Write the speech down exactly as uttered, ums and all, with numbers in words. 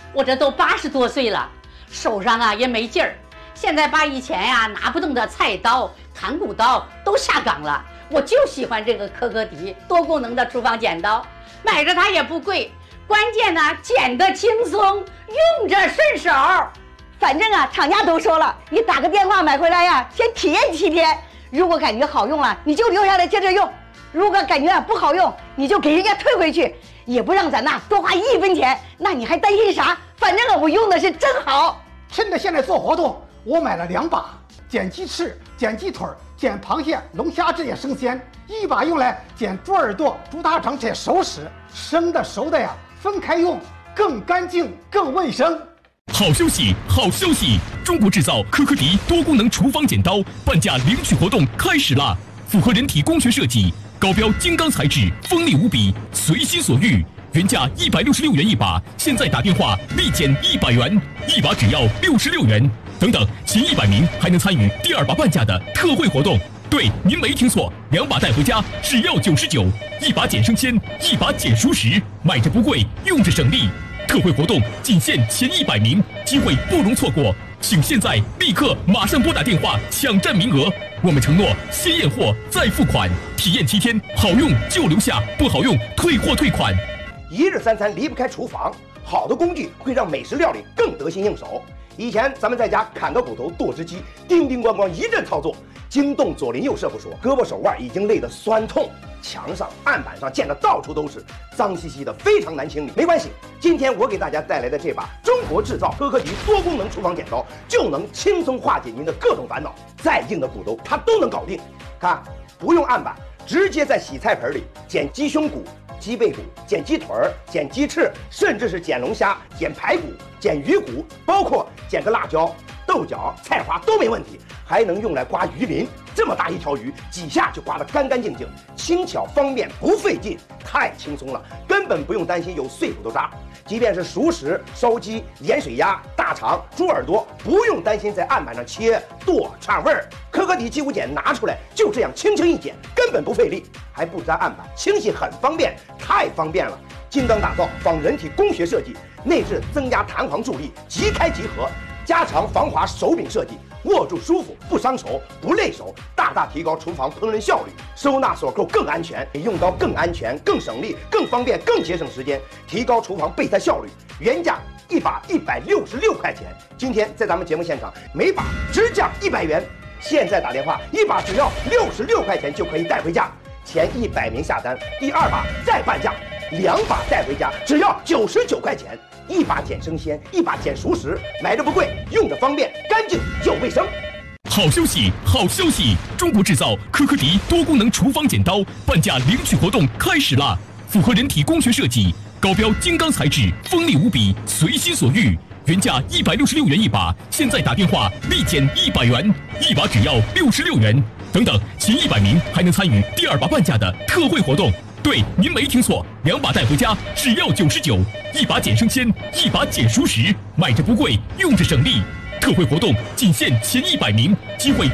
我这都八十多岁了，手上啊也没劲儿。现在把以前呀、啊、拿不动的菜刀、砍骨刀都下岗了，我就喜欢这个科科迪多功能的厨房剪刀，买着它也不贵，关键呢剪得轻松，用着顺手。 反正啊，厂家都说了，你打个电话买回来呀，先体验七天。如果感觉好用了，你就留下来接着用；如果感觉不好用，你就给人家退回去，也不让咱那多花一分钱。那你还担心啥？反正啊，我用的是真好。 趁着现在做活动，我买了两把，剪鸡翅、剪鸡腿、剪螃蟹、龙虾这些生鲜；一把用来剪猪耳朵、猪大肠这些熟食，生的熟的呀分开用，更干净、更卫生。 好消息，好消息！中国制造科科迪多功能厨房剪刀半价领取活动开始啦！符合人体工学设计，高标金刚材质，锋利无比，随心所欲。原价一百六十六元一把，现在打电话立减一百元，一把只要六十六元。等等，前一百名还能参与第二把半价的特惠活动。对，您没听错，两把带回家只要九十九，一把减生鲜，一把减熟食，买着不贵，用着省力。特惠活动仅限前一百名，机会不容错过，请现在立刻马上拨打电话抢占名额。我们承诺先验货再付款，体验七天，好用就留下，不好用退货退款。 一日三餐离不开厨房，好的工具会让美食料理更得心应手。以前咱们在家砍个骨头、剁只鸡，叮叮咣咣一阵操作，惊动左邻右舍不说，胳膊手腕已经累得酸痛。墙上、案板上溅得到处都是，脏兮兮的，非常难清理。没关系，今天我给大家带来的这把中国制造科科迪多功能厨房剪刀，就能轻松化解您的各种烦恼。再硬的骨头它都能搞定。看，不用案板，直接在洗菜盆里剪鸡胸骨、鸡背骨、剪鸡腿儿、剪鸡翅，甚至是剪龙虾、剪排骨、剪鱼骨，包括剪个辣椒、豆角、菜花都没问题。还能用来刮鱼鳞，这么大一条鱼，几下就刮得干干净净，轻巧方便，不费劲，太轻松了，根本不用担心有碎骨头渣。即便是熟食、烧鸡、盐水鸭、大肠、猪耳朵，不用担心在案板上切剁串味儿。科科迪鸡骨剪拿出来，就这样轻轻一剪，根本不费力，还不粘案板，清洗很方便，太方便了。精钢打造，仿人体工学设计，内置增压弹簧助力，即开即合，加长防滑手柄设计。握住舒服，不伤手，不累手，大大提高厨房烹饪效率。收纳锁扣更安全，比用刀更安全、更省力、更方便、更节省时间，提高厨房备菜效率。原价一把一百六十六块钱，今天在咱们节目现场，每把只降一百元。现在打电话，一把只要六十六块钱就可以带回家。前一百名下单，第二把再半价，两把带回家只要九十九块钱。一把剪生鲜，一把剪熟食，买着不贵，用着方便，干净又卫生。 好消息，好消息！中国制造科科迪多功能厨房剪刀半价领取活动开始啦！符合人体工学设计，高标金刚材质，锋利无比，随心所欲。原价一百六十六元一把，现在打电话立减一百元，一把只要六十六元。等等，前一百名还能参与第二把半价的特惠活动。对，您没听错，两把带回家只要九十九，一把剪生鲜，一把剪熟食，买着不贵，用着省力。特惠活动仅限前一百名，机会